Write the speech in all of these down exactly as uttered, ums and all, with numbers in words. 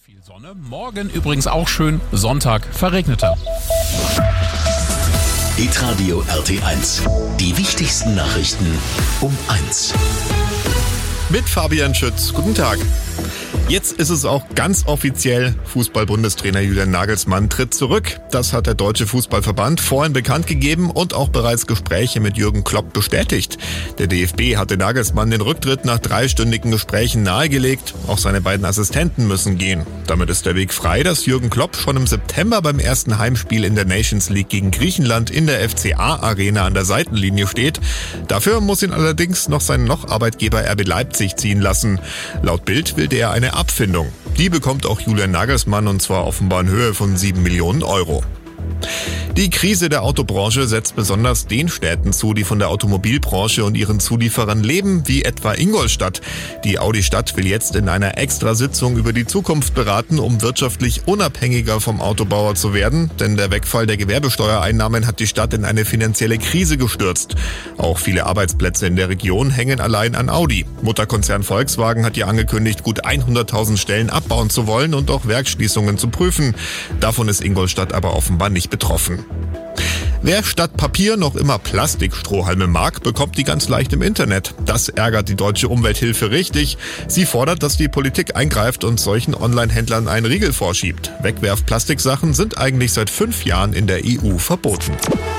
Viel Sonne, morgen übrigens auch schön, Sonntag verregneter. Hitradio R T eins. Die wichtigsten Nachrichten um eins. Mit Fabian Schütz. Guten Tag. Jetzt ist es auch ganz offiziell. Fußball-Bundestrainer Julian Nagelsmann tritt zurück. Das hat der Deutsche Fußballverband vorhin bekannt gegeben und auch bereits Gespräche mit Jürgen Klopp bestätigt. Der D F B hatte Nagelsmann den Rücktritt nach dreistündigen Gesprächen nahegelegt. Auch seine beiden Assistenten müssen gehen. Damit ist der Weg frei, dass Jürgen Klopp schon im September beim ersten Heimspiel in der Nations League gegen Griechenland in der F C A-Arena an der Seitenlinie steht. Dafür muss ihn allerdings noch sein Noch-Arbeitgeber R B Leipzig ziehen lassen. Laut Bild will der eine Abfindung. Die bekommt auch Julian Nagelsmann und zwar offenbar in Höhe von sieben Millionen Euro. Die Krise der Autobranche setzt besonders den Städten zu, die von der Automobilbranche und ihren Zulieferern leben, wie etwa Ingolstadt. Die Audi-Stadt will jetzt in einer Extrasitzung über die Zukunft beraten, um wirtschaftlich unabhängiger vom Autobauer zu werden, denn der Wegfall der Gewerbesteuereinnahmen hat die Stadt in eine finanzielle Krise gestürzt. Auch viele Arbeitsplätze in der Region hängen allein an Audi. Mutterkonzern Volkswagen hat ja angekündigt, gut hunderttausend Stellen abbauen zu wollen und auch Werksschließungen zu prüfen. Davon ist Ingolstadt aber offenbar nicht betroffen. Wer statt Papier noch immer Plastikstrohhalme mag, bekommt die ganz leicht im Internet. Das ärgert die Deutsche Umwelthilfe richtig. Sie fordert, dass die Politik eingreift und solchen Online-Händlern einen Riegel vorschiebt. Wegwerf-Plastiksachen sind eigentlich seit fünf Jahren in der E U verboten.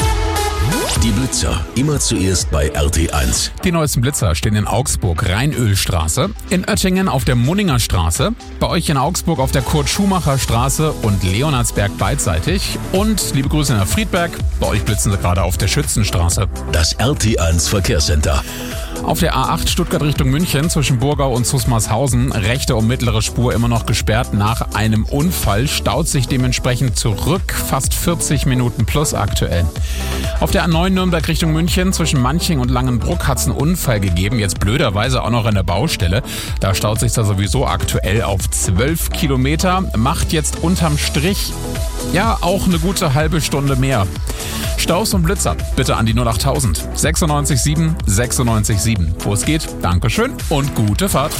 Die Blitzer, immer zuerst bei R T eins. Die neuesten Blitzer stehen in Augsburg, Rheinölstraße, in Oettingen auf der Munninger Straße, bei euch in Augsburg auf der Kurt-Schumacher-Straße und Leonardsberg beidseitig und liebe Grüße nach Friedberg, bei euch blitzen sie gerade auf der Schützenstraße. Das R T eins Verkehrscenter. Auf der A acht Stuttgart Richtung München zwischen Burgau und Zusmarshausen, rechte und mittlere Spur immer noch gesperrt nach einem Unfall, staut sich dementsprechend zurück, fast vierzig Minuten plus aktuell. Auf der A neun Nürnberg Richtung München zwischen Manching und Langenbruck hat es einen Unfall gegeben, jetzt blöderweise auch noch an der Baustelle. Da staut sich da sowieso aktuell auf zwölf Kilometer, macht jetzt unterm Strich ja auch eine gute halbe Stunde mehr. Staus und Blitzer bitte an die null achttausend sechsundneunzig sieben sechsundneunzig sieben. Wo es geht, Dankeschön und gute Fahrt.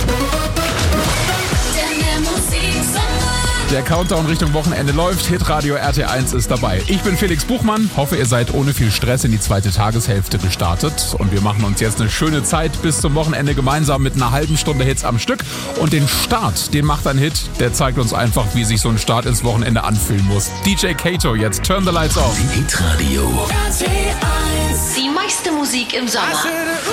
Der Countdown Richtung Wochenende läuft. Hitradio R T eins ist dabei. Ich bin Felix Buchmann. Hoffe, ihr seid ohne viel Stress in die zweite Tageshälfte gestartet. Und wir machen uns jetzt eine schöne Zeit bis zum Wochenende gemeinsam mit einer halben Stunde Hits am Stück. Und den Start, den macht ein Hit. Der zeigt uns einfach, wie sich so ein Start ins Wochenende anfühlen muss. D J Kato, jetzt Turn the Lights Off. Hitradio. Die meiste Musik im Sommer.